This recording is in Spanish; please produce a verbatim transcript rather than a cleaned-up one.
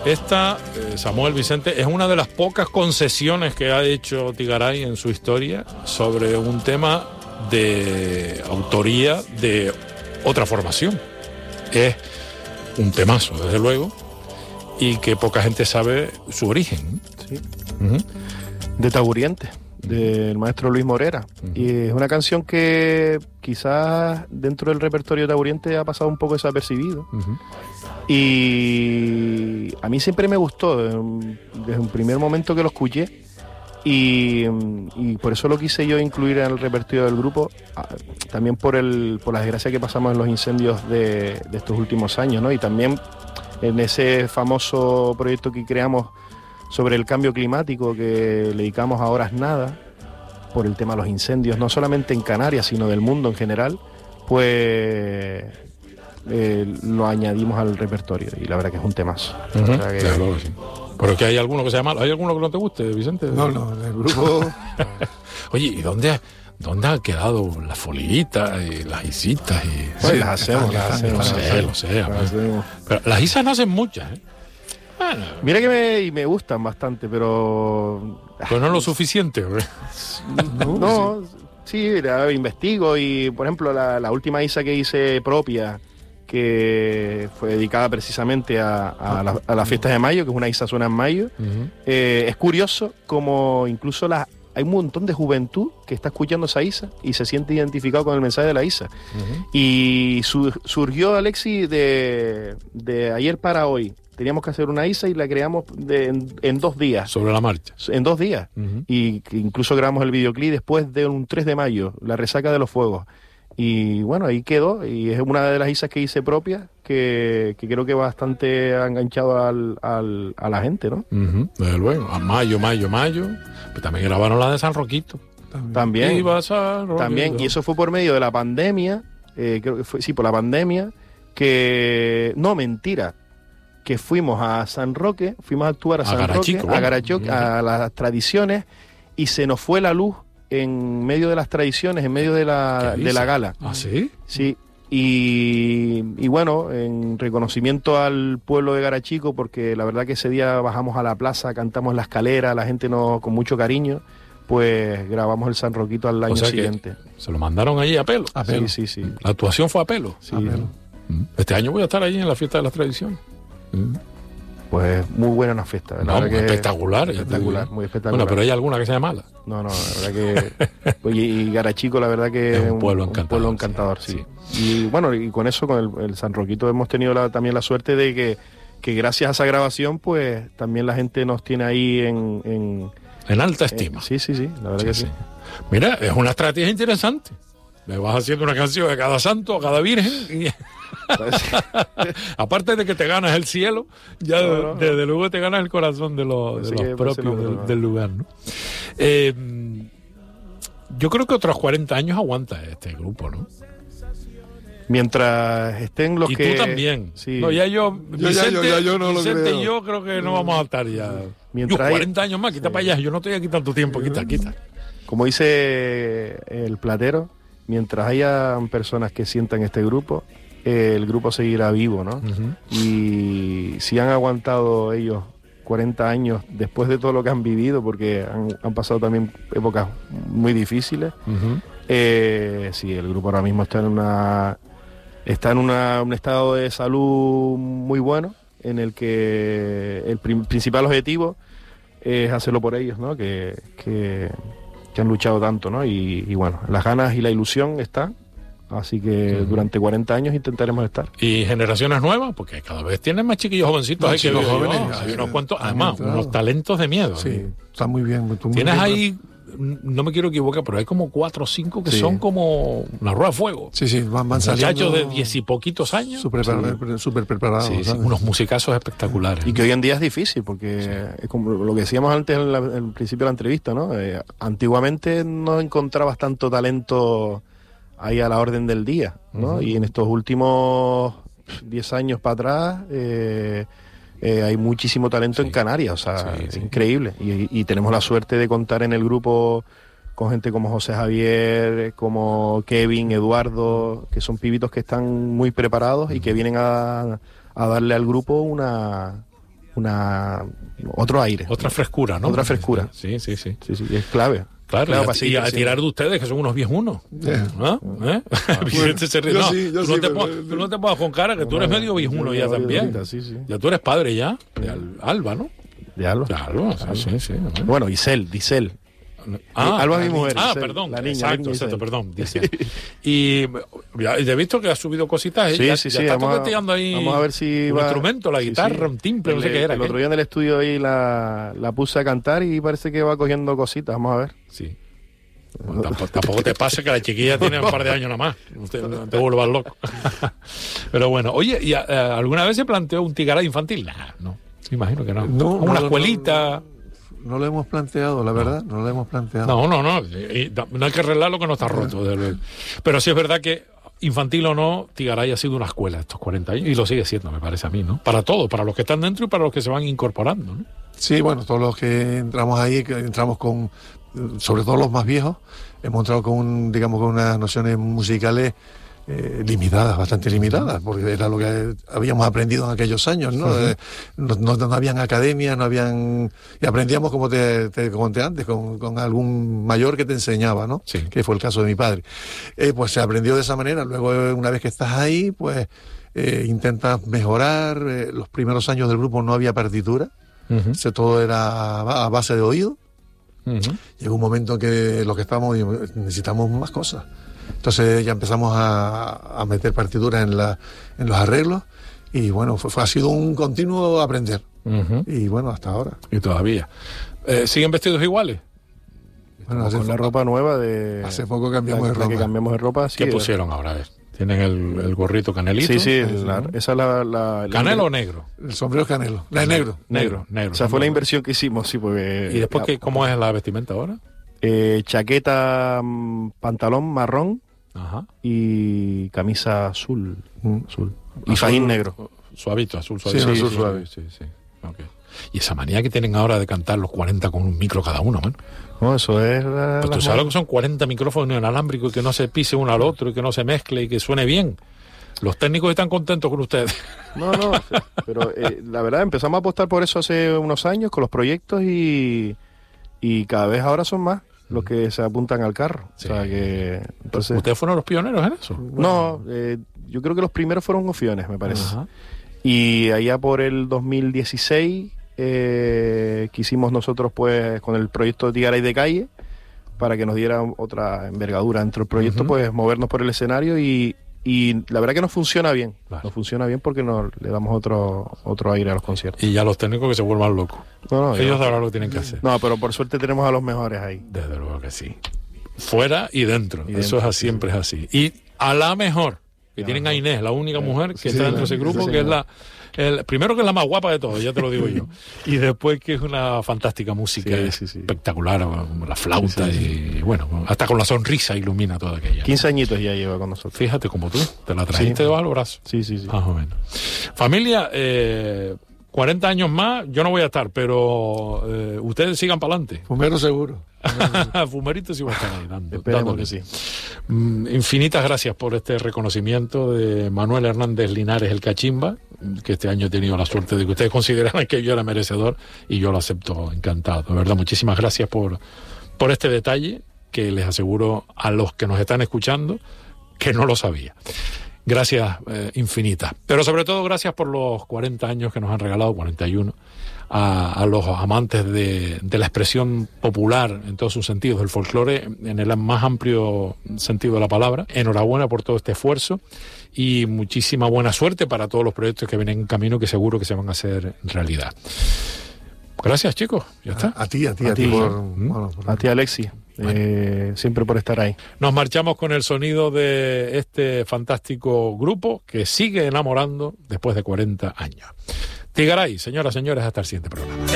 Esta, eh, Samuel Vicente, es una de las pocas concesiones que ha hecho Tigaray en su historia sobre un tema de autoría de otra formación. Es un temazo, desde luego, y que poca gente sabe su origen. Sí. Uh-huh. De Taburiente, del maestro Luis Morera. Uh-huh. Y es una canción que quizás dentro del repertorio de Taburiente ha pasado un poco desapercibido. Uh-huh. Y a mí siempre me gustó, desde un primer momento que lo escuché, y, y por eso lo quise yo incluir en el repertorio del grupo, también por el por la desgracia que pasamos en los incendios de, de estos últimos años, ¿no? Y también en ese famoso proyecto que creamos sobre el cambio climático, que le dedicamos a Horas Nada, por el tema de los incendios, no solamente en Canarias, sino del mundo en general, pues eh, lo añadimos al repertorio, y la verdad que es un temazo. Uh-huh. O sea que, claro, sí. Pero que hay alguno que sea malo. ¿Hay alguno que no te guste, Vicente? No, no, del grupo... Oye, ¿y dónde, dónde han quedado las foliitas y las isitas? Y... Pues sí, las hacemos, las hacemos. Lo sé, lo sé. Las pero las isas no hacen muchas, ¿eh? Bueno. Mira que me, y me gustan bastante, pero... Pero no lo suficiente, ¿no? No, no, sí, la investigo, y por ejemplo la, la última isa que hice propia, que fue dedicada precisamente a, a, la, a las fiestas de mayo, que es una isa suena en mayo. Uh-huh. eh, es curioso como incluso la, hay un montón de juventud que está escuchando esa isa y se siente identificado con el mensaje de la isa. Uh-huh. Y su, surgió, Alexi, de, de ayer para hoy. Teníamos que hacer una isa y la creamos de, en, en dos días. Sobre la marcha. En dos días. Uh-huh. Y incluso grabamos el videoclip después de un tres de mayo, la resaca de los fuegos. Y bueno, ahí quedó, y es una de las isas que hice propia, que, que creo que bastante ha enganchado al, al, a la gente, ¿no? Uh-huh. Desde luego, a mayo, mayo, mayo. Pero también grabaron la de San Roquito. También. Iba a San Roquito. También, y eso fue por medio de la pandemia, eh, creo que fue, sí, por la pandemia, que, no, mentira, que fuimos a San Roque, fuimos a actuar a, a San Garachico, Roque, bueno. a Garachico, a las tradiciones, y se nos fue la luz en medio de las tradiciones, en medio de la, de la gala. ¿Ah, sí? Sí, y, y bueno, en reconocimiento al pueblo de Garachico, porque la verdad que ese día bajamos a la plaza, cantamos en la escalera, la gente nos, con mucho cariño, pues grabamos el San Roquito al año o sea siguiente. Se lo mandaron allí a pelo. A pelo. Sí, sí, sí. La actuación fue a pelo. Sí. A pelo. Este año voy a estar allí en la fiesta de las tradiciones. Pues muy buena una fiesta. La no, verdad muy que espectacular. Espectacular, muy espectacular. Bueno, pero hay alguna que sea mala. No, no, la verdad que... Oye, y Garachico, la verdad que es un pueblo un, encantador. Un pueblo encantador, sí. sí. Y bueno, y con eso, con el, el San Roquito, hemos tenido la, también la suerte de que, que gracias a esa grabación, pues también la gente nos tiene ahí en... En, en alta estima. Eh, sí, sí, sí, la verdad sí, que sí. sí. Mira, es una estrategia interesante. Me vas haciendo una canción a cada santo, a cada virgen... Y... Aparte de que te ganas el cielo, ya no, no, desde no. luego te ganas el corazón de, lo, de los propios del, del lugar, ¿no? Eh, yo creo que otros cuarenta años aguanta este grupo, ¿no? Mientras estén los y que... Y tú también. Sí. No, ya yo, yo, Vicente, ya, yo, ya yo no Vicente lo creo. y yo creo que no vamos a estar ya. Mientras yo, hay... cuarenta años más, quita sí. para allá. Yo no estoy aquí tanto tiempo, quita, quita. Como dice el platero, mientras haya personas que sientan este grupo, el grupo seguirá vivo, ¿no? Uh-huh. Y si han aguantado ellos cuarenta años después de todo lo que han vivido, porque han, han pasado también épocas muy difíciles, uh-huh. eh, sí, el grupo ahora mismo está en una está en una, un estado de salud muy bueno, en el que el prim- principal objetivo es hacerlo por ellos, ¿no? Que, que, que han luchado tanto, ¿no? Y, y bueno, las ganas y la ilusión están. Así que uh-huh. durante cuarenta años intentaremos estar. ¿Y generaciones nuevas? Porque cada vez tienen más chiquillos jovencitos. Más hay chicos que jóvenes. Yo, hay unos cuantos, además, unos talentos de miedo. Sí, ¿eh? está muy bien. Muy Tienes bien, ahí, no me quiero equivocar, pero hay como cuatro o cinco que sí. son como una rueda de fuego. Sí, sí, van, van saliendo. Muchachos de diez y poquitos años. Súper sí. super preparados. Sí, sí, unos musicazos espectaculares. Y que hoy en día es difícil, porque sí. es como lo que decíamos antes en, la, en el principio de la entrevista, ¿no? Eh, antiguamente no encontrabas tanto talento ahí a la orden del día, ¿no? Uh-huh. Y en estos últimos diez años para atrás eh, eh, hay muchísimo talento sí. en Canarias, o sea, sí, es sí. increíble. Y, y tenemos la suerte de contar en el grupo con gente como José Javier, como Kevin, Eduardo, que son pibitos que están muy preparados uh-huh. y que vienen a, a darle al grupo una una otro aire. Otra frescura, ¿no? Otra frescura. Sí, sí, sí. Sí, sí, es clave. Claro, claro, y, a, para seguir y a creciendo. tirar de ustedes, que son unos viejunos. Yeah. ¿No? ¿Eh? Vicente se ríe. yo No, sí, yo tú, no sí, te pero- pongas- tú no te pongas con cara, que tú eres medio viejuno ya también. Sí, sí. Ya tú eres padre ya, de Al- Alba, ¿no? De Alba. De Alba, sí, sí, sí. ¿no? Bueno, Isel, Disel. Ah, Alba es mi la mujer, niña. Ah, Giselle, perdón. la niña, exacto, la niña exacto, Giselle. perdón. Dice. Y ya he visto que ha subido cositas. ¿eh? Sí, ya, sí, ya sí, está vamos a- toqueteando ahí vamos a ver si un va- instrumento, la sí, guitarra, sí. un timbre, no sé El- qué era. El ¿qué? otro día en el estudio ahí la, la puse a cantar y parece que va cogiendo cositas. Vamos a ver. Sí. Bueno, tampoco, tampoco te pase que la chiquilla tiene un par de años nada más. No te, no te vuelvas loco. Pero bueno, oye, ¿y, eh, ¿alguna vez se planteó un Tigaray infantil? Nah, no, imagino que no. No, Una no, no, escuelita. No lo hemos planteado, la verdad, no lo hemos planteado. No, no, no. y- y no hay que arreglar lo que no está roto. desde luego. Pero sí es verdad que, infantil o no, Tigaray ha sido una escuela estos cuarenta años y lo sigue siendo, me parece a mí, ¿no? Para todos, para los que están dentro y para los que se van incorporando, ¿no? Sí, bueno, todos los que entramos ahí, que entramos con, sobre todo los más viejos, hemos entrado con, un, digamos, con unas nociones musicales eh, limitadas, bastante limitadas, porque era lo que habíamos aprendido en aquellos años, ¿no? Uh-huh. Eh, no, no, no habían academias, no habían... Y aprendíamos, como te, te conté antes, con, con algún mayor que te enseñaba, ¿no? Sí. Que fue el caso de mi padre. Eh, pues se aprendió de esa manera. Luego, eh, una vez que estás ahí, pues eh, intentas mejorar. Eh, los primeros años del grupo no había partitura. Uh-huh. O sea, todo era a base de oído. Uh-huh. Llegó un momento en que los que estábamos necesitamos más cosas. Entonces ya empezamos a, a meter partituras en, la, en los arreglos y bueno, fue, fue- ha sido un continuo aprender. Uh-huh. Y bueno, hasta ahora. Y todavía. Eh, ¿Siguen vestidos iguales? Bueno, hace, Con la ropa nueva de... hace poco cambiamos la, de la que ropa. cambiamos de ropa. Sí, ¿Qué pusieron ahora? A ver. ¿Tienen el, el gorrito canelito? Sí, sí, Sí, la- sí. esa es la... la- la- ¿Canelo o negro? El sombrero es canelo. La es negro. Negro, negro. Esa fue la inversión que hicimos, sí, porque... ¿Y después qué, cómo es la vestimenta ahora? Eh, chaqueta, mm, pantalón marrón Ajá. y camisa azul. Mm. azul. Y Azul, fajín negro. Suavito, azul Sí, suavito. azul suave. Sí, sí. Ok. Y esa manía que tienen ahora de cantar los cuarenta con un micro cada uno, man. No, eso es... la- Pues tú las sabes lo manos. que son cuarenta micrófonos inalámbricos y que no se pise uno al otro y que no se mezcle y que suene bien. Los técnicos están contentos con ustedes. No, no, pero eh, la verdad empezamos a apostar por eso hace unos años con los proyectos y, y cada vez ahora son más los que se apuntan al carro. Sí. O sea que... Entonces, ¿Ustedes fueron los pioneros en eso? no, eh, yo creo que los primeros fueron Gofiones, me parece. Ajá. Y allá por el dos mil dieciséis eh, quisimos nosotros pues con el proyecto de Tigaray de Calle, para que nos diera otra envergadura dentro del proyecto, Ujú. pues movernos por el escenario y, y la verdad que nos funciona bien. Vale. Nos funciona bien porque nos le damos otro otro aire a los conciertos. Y ya los técnicos que se vuelvan locos. No, no, Ellos ya- sabrán lo que tienen que hacer. no, pero por suerte tenemos a los mejores ahí. Desde luego que sí. Fuera y dentro. Y Eso dentro, es así, sí, siempre es así. Y a la mejor, que La tienen a mejor. Inés, la única mujer que sí, está dentro de ese sí, grupo, sí, que es señor. la... el- primero que es la más guapa de todos, ya te lo digo yo. Y después que es una fantástica música, Sí, sí, sí. espectacular, como la flauta Sí, sí, y bueno, hasta con la sonrisa ilumina toda aquella. quince añitos ya lleva con nosotros. Fíjate como tú, te la trajiste Sí. debajo del brazo. Sí, sí, sí. Más o menos. Familia, eh, cuarenta años más, yo no voy a estar, pero eh, ustedes sigan para adelante. Fumero seguro. Fumeritos sí van a estar ahí dando. Esperemos dándole. que sí. Mm, infinitas gracias por este reconocimiento de Manuel Hernández Linares, el Cachimba, que este año he tenido la suerte de que ustedes consideraran que yo era merecedor y yo lo acepto encantado. De verdad, muchísimas gracias por, por este detalle que les aseguro a los que nos están escuchando que no lo sabía. Gracias eh, infinitas. Pero sobre todo gracias por los cuarenta años que nos han regalado, cuarenta y uno, a, a los amantes de, de la expresión popular en todos sus sentidos, del folclore en el más amplio sentido de la palabra. Enhorabuena por todo este esfuerzo y muchísima buena suerte para todos los proyectos que vienen en camino, que seguro que se van a hacer realidad. Gracias, chicos. Ya está. A ti, a ti, a, A ti. ti. Por, ¿Mm? bueno, por- A ti, Alexi, eh, siempre por estar ahí. Nos marchamos con el sonido de este fantástico grupo que sigue enamorando después de cuarenta años. Tigaray, señoras y señores, hasta el siguiente programa.